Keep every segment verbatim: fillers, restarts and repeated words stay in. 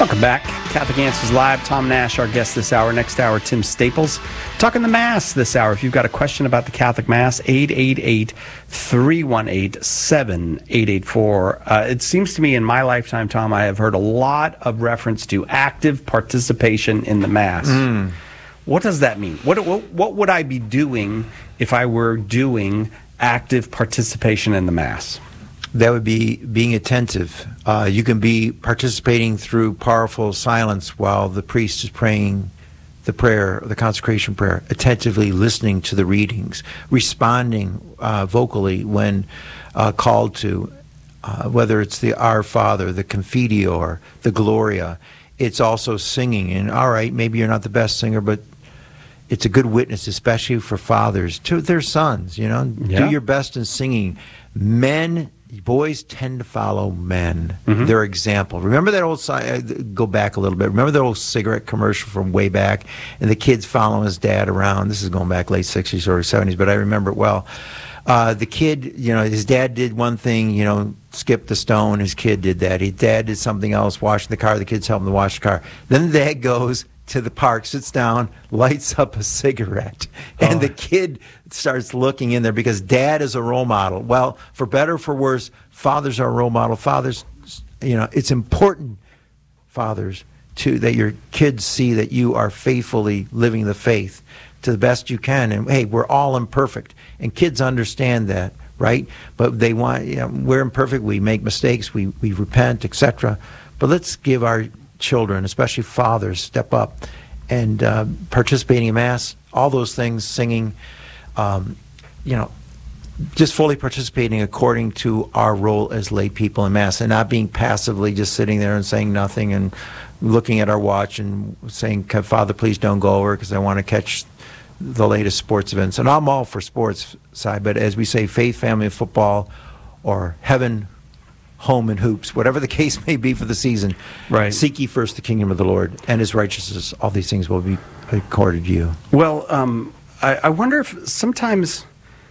Welcome back. Catholic Answers Live. Tom Nash, our guest this hour. Next hour, Tim Staples. Talking the Mass this hour. If you've got a question about the Catholic Mass, eight eight eight, three one eight, seven eight eight four. Uh, it seems to me in my lifetime, Tom, I have heard a lot of reference to active participation in the Mass. Mm. What does that mean? What, what, what would I be doing if I were doing active participation in the Mass? That would be being attentive. Uh, you can be participating through powerful silence while the priest is praying the prayer, the consecration prayer, attentively listening to the readings, responding uh, vocally when uh, called to, uh, whether it's the Our Father, the Confiteor, the Gloria. It's also singing. And all right, maybe you're not the best singer, but it's a good witness, especially for fathers, to their sons, you know. Yeah. Do your best in singing. Men... Boys tend to follow men, mm-hmm. their example. Remember that old, go back a little bit, remember that old cigarette commercial from way back, and the kid's following his dad around. This is going back late sixties or seventies, but I remember it well. Uh, the kid, you know, his dad did one thing, you know, skip the stone, his kid did that. His dad did something else, washing the car, the kid's helping to wash the car. Then the dad goes to the park, sits down, lights up a cigarette, and oh. the kid starts looking in there because dad is a role model. Well, for better or for worse, fathers are a role model. Fathers, you know, it's important, fathers, to that your kids see that you are faithfully living the faith to the best you can. And hey, we're all imperfect, and kids understand that, right? But they want, you know, we're imperfect. We make mistakes. We we repent, et cetera. But let's give our children, especially fathers, step up and uh, participating in Mass, all those things, singing, um, you know, just fully participating according to our role as lay people in Mass, and not being passively just sitting there and saying nothing and looking at our watch and saying, Father, please don't go over because I want to catch the latest sports events. And I'm all for sports side, but as we say, faith, family, and football, or heaven, home, and hoops, whatever the case may be for the season. Right. Seek ye first the kingdom of the Lord and his righteousness. All these things will be accorded to you. Well, um, I, I wonder if sometimes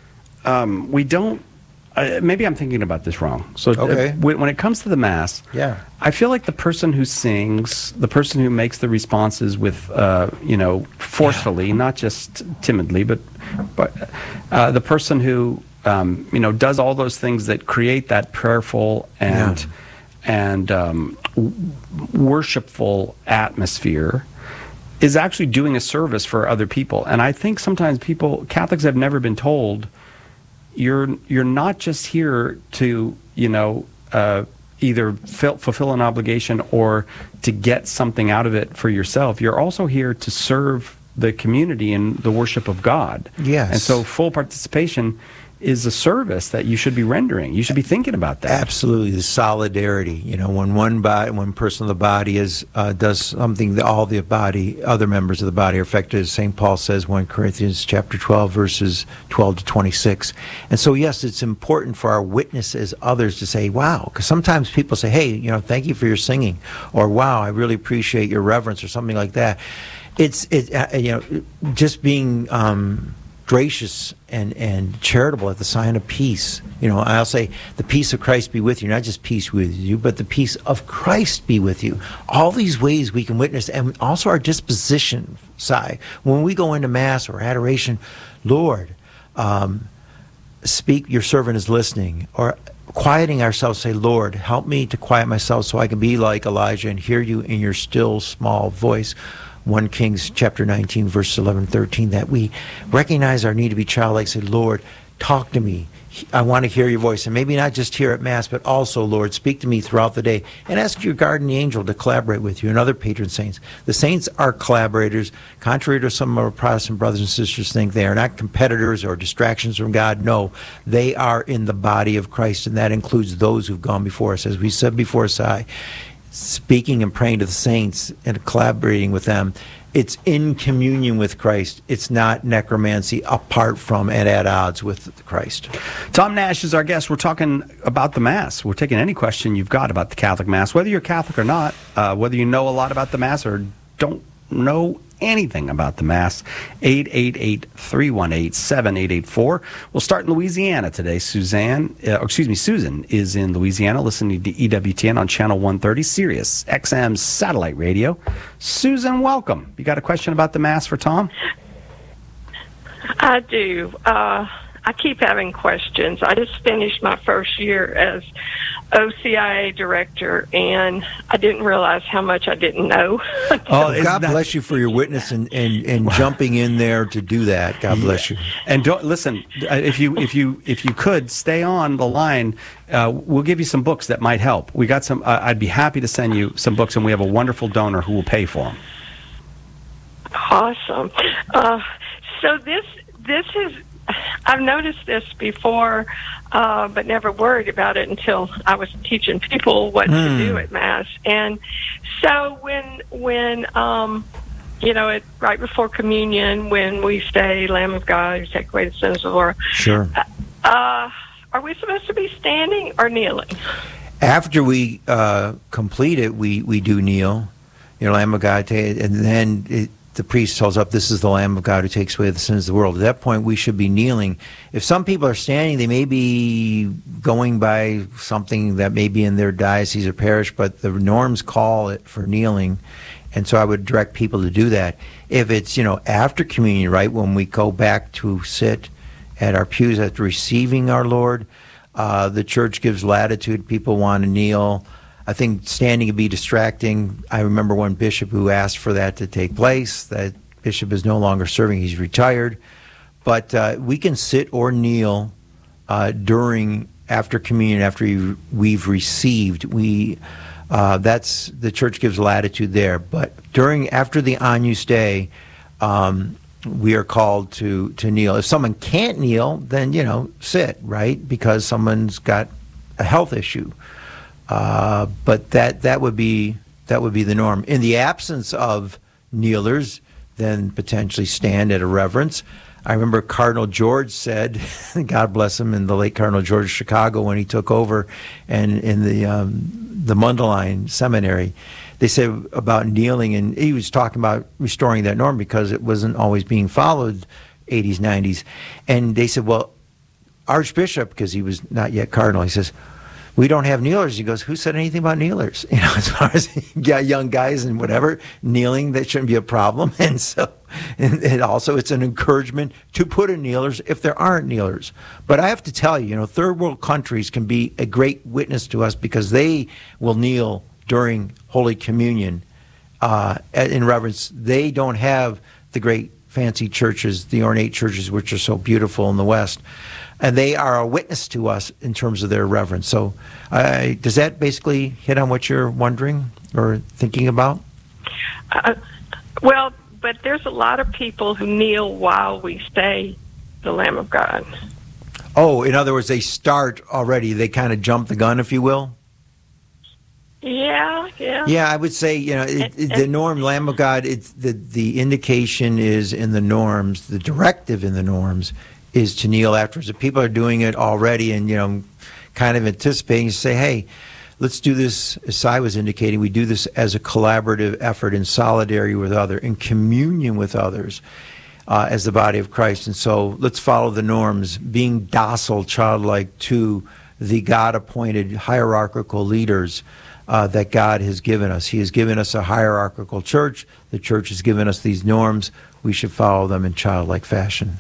um, we don't, uh, maybe I'm thinking about this wrong. So okay. uh, when it comes to the Mass, yeah. I feel like the person who sings, the person who makes the responses with, uh, you know, forcefully, yeah. not just timidly, but, but uh, the person who, Um, you know, does all those things that create that prayerful and yeah. and um, w- worshipful atmosphere is actually doing a service for other people. And I think sometimes people, Catholics, have never been told you're you're not just here to, you know, uh, either fill, fulfill an obligation or to get something out of it for yourself. You're also here to serve the community in the worship of God. Yes. And so full participation is a service that you should be rendering. You should be thinking about that. Absolutely, the solidarity. You know, when one body, one person of the body is uh, does something, that all the body, other members of the body are affected. As Saint Paul says, First Corinthians chapter twelve, verses twelve to twenty-six. And so, yes, it's important for our witness as others to say, "Wow," because sometimes people say, "Hey, you know, thank you for your singing," or "Wow, I really appreciate your reverence," or something like that. It's it, uh, you know, just being Um, gracious and, and charitable at the sign of peace. You know, I'll say, the peace of Christ be with you, not just peace with you, but the peace of Christ be with you. All these ways we can witness, and also our disposition side. When we go into Mass or adoration, Lord, um, speak, your servant is listening. Or quieting ourselves, say, Lord, help me to quiet myself so I can be like Elijah and hear you in your still small voice. First Kings chapter nineteen, verse eleven, thirteen, that we recognize our need to be childlike, say, Lord, talk to me. I want to hear your voice. And maybe not just here at Mass, but also, Lord, speak to me throughout the day. And ask your guardian angel to collaborate with you and other patron saints. The saints are collaborators. Contrary to some of our Protestant brothers and sisters think, they are not competitors or distractions from God. No, they are in the body of Christ, and that includes those who've gone before us. As we said before, Sai, speaking and praying to the saints and collaborating with them, it's in communion with Christ. It's not necromancy apart from and at odds with Christ. Tom Nash is our guest. We're talking about the Mass. We're taking any question you've got about the Catholic Mass, whether you're Catholic or not, uh, whether you know a lot about the Mass or don't know anything about the Mass, eight eight eight, three one eight, seven eight eight four. We'll start in Louisiana today. Suzanne, uh, excuse me, Susan is in Louisiana listening to E W T N on Channel one thirty, Sirius X M satellite radio. Susan, welcome. You got a question about the Mass for Tom? I do. Uh, I keep having questions. I just finished my first year as O C I A director, and I didn't realize how much I didn't know. Oh, God bless you for your witness and, and, and jumping in there to do that. God bless you. And don't listen. uh, If you if you if you could stay on the line, uh, we'll give you some books that might help. We got some. Uh, I'd be happy to send you some books, and we have a wonderful donor who will pay for them. Awesome. Uh, so this this is. I've noticed this before, uh, but never worried about it until I was teaching people what Mm. to do at Mass. And so when, when um, you know, it, right before communion, when we say, Lamb of God, you take away the sins of the world, Sure. uh, are we supposed to be standing or kneeling? After we uh, complete it, we, we do kneel, you know, Lamb of God, ta- and then it, the priest tells up, this is the Lamb of God who takes away the sins of the world. At that point, we should be kneeling. If some people are standing, they may be going by something that may be in their diocese or parish, but the norms call it for kneeling, and so I would direct people to do that. If it's, you know, after communion, right, when we go back to sit at our pews after receiving our Lord, uh, the church gives latitude. People want to kneel. I think standing can be distracting. I remember one bishop who asked for that to take place. That bishop is no longer serving. He's retired. But uh, we can sit or kneel uh, during, after communion, after you- we've received. We uh, that's, the church gives latitude there. But during, after the Agnus Dei, um, we are called to, to kneel. If someone can't kneel, then, you know, sit, right? Because someone's got a health issue. Uh, but that that would be that would be the norm. In the absence of kneelers, then potentially stand at a reverence. I remember Cardinal George said, God bless him, in the late Cardinal George of Chicago when he took over, and in the um, the Mundelein Seminary, they said about kneeling, and he was talking about restoring that norm because it wasn't always being followed, eighties, nineties, and they said, well, Archbishop, because he was not yet Cardinal, he says, we don't have kneelers. He goes, who said anything about kneelers? You know, as far as yeah, young guys and whatever, kneeling, that shouldn't be a problem. And so, and, and also it's an encouragement to put in kneelers if there aren't kneelers. But I have to tell you, you know, third world countries can be a great witness to us because they will kneel during Holy Communion uh, in reverence. They don't have the great fancy churches, the ornate churches, which are so beautiful in the West. And they are a witness to us in terms of their reverence. So uh, does that basically hit on what you're wondering or thinking about? Uh, well, but there's a lot of people who kneel while we say the Lamb of God. Oh, in other words, they start already. They kind of jump the gun, if you will? Yeah, yeah. Yeah, I would say, you know, it, And- it, the and- norm, Lamb of God, it's the, the indication is in the norms, the directive in the norms is to kneel afterwards. If people are doing it already and, you know, kind of anticipating, you say, hey, let's do this, as Cy was indicating, we do this as a collaborative effort in solidarity with others, in communion with others uh, as the body of Christ. And so let's follow the norms, being docile, childlike to the God-appointed hierarchical leaders uh, that God has given us. He has given us a hierarchical church. The church has given us these norms. We should follow them in childlike fashion.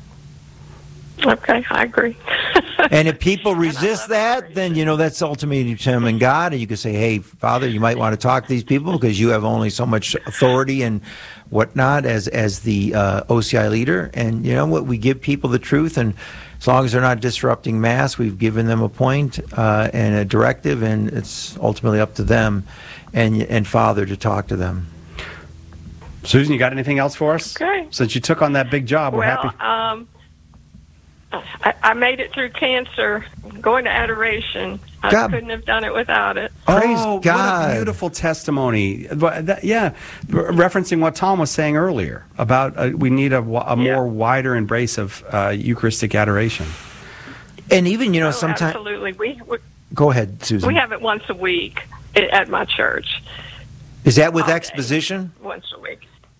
Okay, I agree. And if people resist love that, that. then, you know, that's ultimately determined God. And you can say, hey, Father, you might want to talk to these people because you have only so much authority and whatnot as, as the uh, O C I leader. And, you know what, we give people the truth. And as long as they're not disrupting Mass, we've given them a point uh, and a directive. And it's ultimately up to them and, and Father to talk to them. Susan, you got anything else for us? Okay. Since you took on that big job, we're well, happy. um, I, I made it through cancer, going to adoration. I God. couldn't have done it without it. Praise oh, God. what a beautiful testimony. But that- yeah, re- referencing what Tom was saying earlier about uh, we need a, wa- a Yeah. more wider embrace of uh, Eucharistic adoration. And even, you know, Oh, sometimes. absolutely. We, we Go ahead, Susan. we have it once a week at my church. Is that with all day. exposition? Once a week.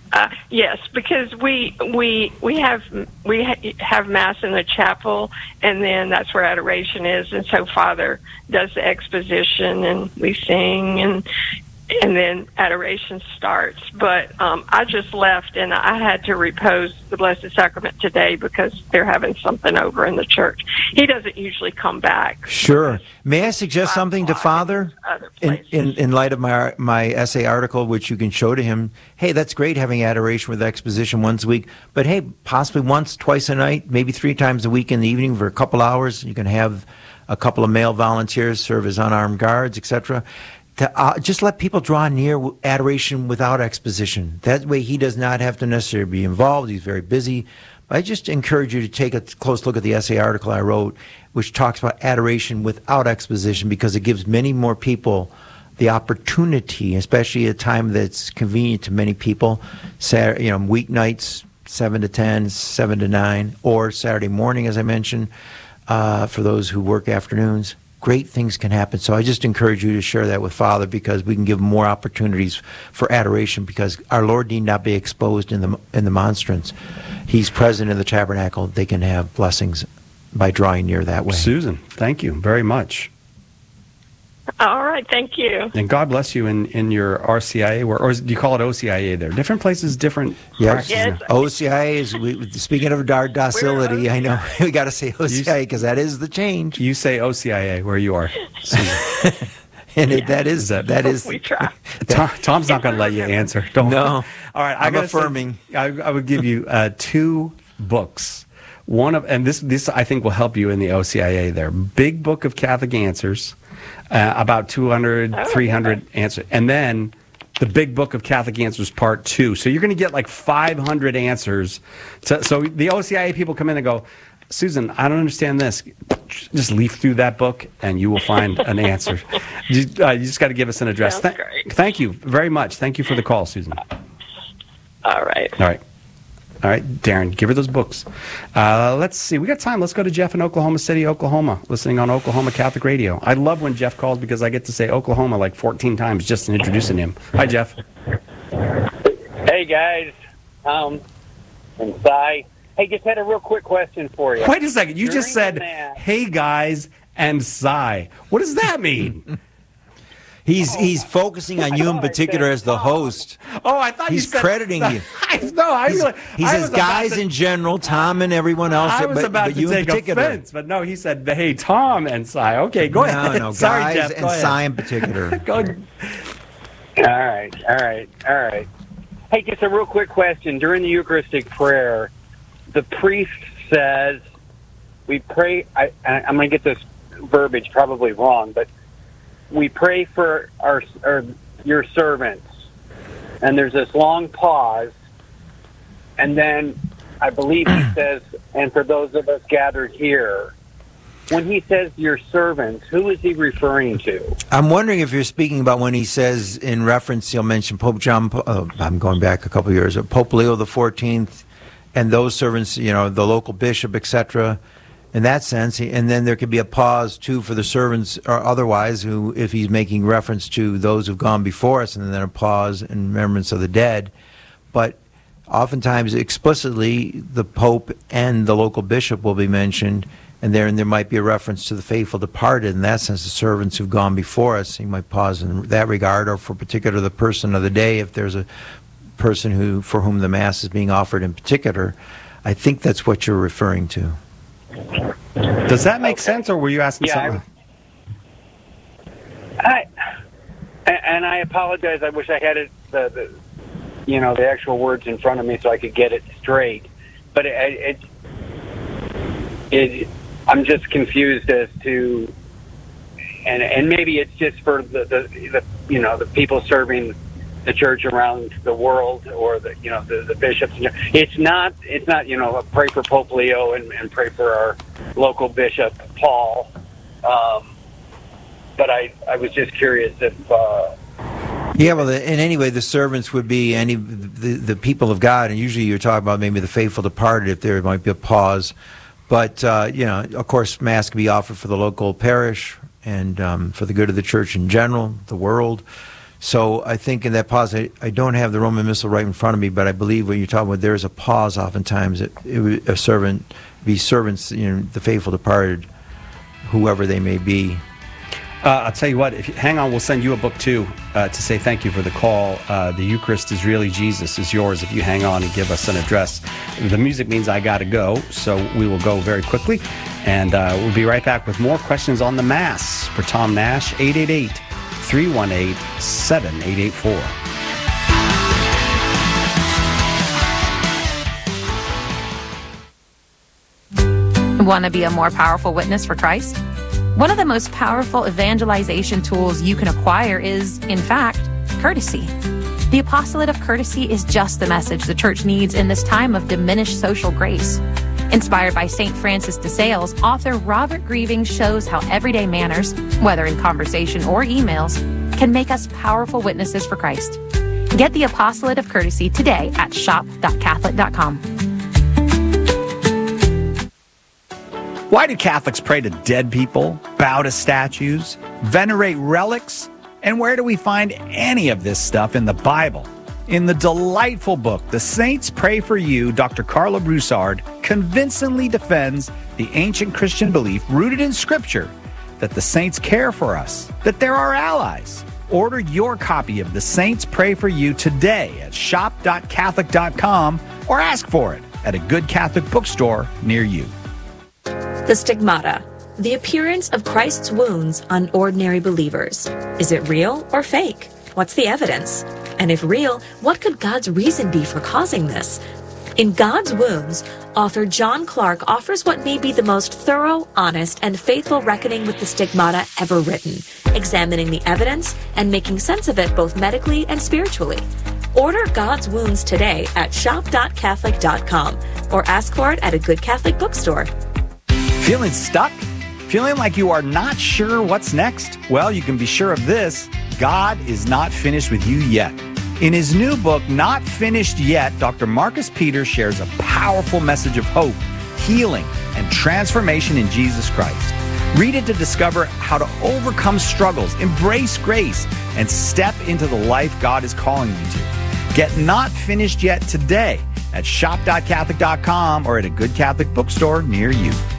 Uh, yes, because we we we have we ha- have mass in the chapel, and then that's where adoration is. And so Father does the exposition, and we sing, and and then adoration starts. But um, I just left, and I had to repose the Blessed Sacrament today because they're having something over in the church. He doesn't usually come back. Sure. May I suggest something to Father in, in, in light of my my essay article, which you can show to him? Hey, that's great having adoration with exposition once a week, but hey, possibly once, twice a night, maybe three times a week in the evening for a couple hours. You can have a couple of male volunteers serve as unarmed guards, et cetera. To, uh, just let people draw near adoration without exposition. That way he does not have to necessarily be involved. He's very busy. I just encourage you to take a close look at the essay article I wrote, which talks about adoration without exposition, because it gives many more people the opportunity, especially at a time that's convenient to many people, Saturday, you know, weeknights, seven to ten, seven to nine, or Saturday morning, as I mentioned, uh, for those who work afternoons. Great things can happen. So I just encourage you to share that with Father, because we can give more opportunities for adoration, because our Lord need not be exposed in the in the monstrance. He's present in the tabernacle. They can have blessings by drawing near that way. Susan, thank you very much. All right, thank you. And God bless you in, in your R C I A, or, or do you call it O C I A there? Different places, different yes. practices. Yes. O C I A is, we, speaking of our docility, I know we got to say O C I A because that is the change. You say O C I A where you are, Susan. And it, that is, that, that is. We try. Tom, Tom's not going to let you answer. Don't. No. All right. I I'm gotta affirming. Say, I, I would give you uh, two books. One of, and this, this I think will help you in the O C I A there. Big Book of Catholic Answers, uh, about two hundred, oh, three hundred okay. answers. And then the Big Book of Catholic Answers Part two. So you're going to get like five hundred answers. To, so the O C I A people come in and go, Susan, I don't understand this. Just leaf through that book and you will find an answer. You, uh, you just got to give us an address. Sounds Th- great. Thank you very much. Thank you for the call, Susan. All right. All right. All right, Darren, give her those books. Uh, let's see. We got time. Let's go to Jeff in Oklahoma City, Oklahoma, listening on Oklahoma Catholic Radio. I love when Jeff calls because I get to say Oklahoma like fourteen times just in introducing him. Hi, Jeff. Hey, guys. Tom and Cy. Hey, just had a real quick question for you. Wait a second. You just During said, the Mass- hey, guys, and sigh. What does that mean? He's he's focusing on you in thought I particular said as the Tom. host. Oh, I thought He's you said... crediting you. I, no, I He's, really... he I says was about guys to- in general, Tom and everyone else, I was but, about but to you take in particular. offense, but no, he said, hey, Tom and Cy. Okay, go no, ahead. no, Sorry, guys Jeff. and Go ahead. Cy in particular. Go. All right, all right, all right. Hey, just a real quick question. During the Eucharistic prayer, the priest says, we pray, I, I'm going to get this verbiage probably wrong, but we pray for our, our your servants. And there's this long pause, and then I believe he says, and for those of us gathered here. When he says your servants, who is he referring to? I'm wondering if you're speaking about when he says, in reference, he'll mention Pope John, uh, I'm going back a couple of years, Pope Leo the fourteenth, and those servants, you know, the local bishop, et cetera, in that sense. And then there could be a pause, too, for the servants or otherwise, who, if he's making reference to those who've gone before us, and then a pause in remembrance of the dead. But oftentimes, explicitly, the Pope and the local bishop will be mentioned, and there, and there might be a reference to the faithful departed. In that sense, the servants who've gone before us. He might pause in that regard, or for particular the person of the day, if there's a person who for whom the Mass is being offered in particular. I think that's what you're referring to. Does that make sense, or were you asking Yeah, something? I, and I apologize. I wish I had it, the, the, you know, the actual words in front of me so I could get it straight. But it, it, it I'm just confused as to, and and maybe it's just for the, the, the you know the people serving the church around the world, or the you know the, the bishops. It's not it's not you know pray for Pope Leo and, and pray for our local bishop Paul. Um, but I I was just curious if. Uh, Yeah, well, the, and anyway, the servants would be any the, the people of God, and usually you're talking about maybe the faithful departed, if there might be a pause. But, uh, you know, of course, Mass can be offered for the local parish and um, for the good of the church in general, the world. So I think in that pause, I, I don't have the Roman Missal right in front of me, but I believe when you're talking about there's a pause oftentimes, it, it would a servant, be servants, you know, the faithful departed, whoever they may be. Uh, I'll tell you what, if you, hang on, we'll send you a book too uh, to say thank you for the call. Uh, the Eucharist is Really Jesus is yours if you hang on and give us an address. The music means I got to go, so we will go very quickly. And uh, we'll be right back with more questions on the Mass for Tom Nash, eight eight eight, three one eight, seven eight eight four. Want to be a more powerful witness for Christ? One of the most powerful evangelization tools you can acquire is, in fact, courtesy. The apostolate of courtesy is just the message the church needs in this time of diminished social grace. Inspired by Saint Francis de Sales, author Robert Grieving shows how everyday manners, whether in conversation or emails, can make us powerful witnesses for Christ. Get the apostolate of courtesy today at shop dot catholic dot com. Why do Catholics pray to dead people, bow to statues, venerate relics? And where do we find any of this stuff in the Bible? In the delightful book, The Saints Pray for You, Doctor Carla Broussard convincingly defends the ancient Christian belief rooted in Scripture that the saints care for us, that they're our allies. Order your copy of The Saints Pray for You today at shop dot catholic dot com or ask for it at a good Catholic bookstore near you. The stigmata, the appearance of Christ's wounds on ordinary believers. Is it real or fake? What's the evidence? And if real, what could God's reason be for causing this? In God's Wounds, author John Clark offers what may be the most thorough, honest, and faithful reckoning with the stigmata ever written, examining the evidence and making sense of it both medically and spiritually. Order God's Wounds today at shop dot catholic dot com or ask for it at a good Catholic bookstore. Feeling stuck? Feeling like you are not sure what's next? Well, you can be sure of this. God is not finished with you yet. In his new book, Not Finished Yet, Doctor Marcus Peters shares a powerful message of hope, healing, and transformation in Jesus Christ. Read it to discover how to overcome struggles, embrace grace, and step into the life God is calling you to. Get Not Finished Yet today at shop dot catholic dot com or at a good Catholic bookstore near you.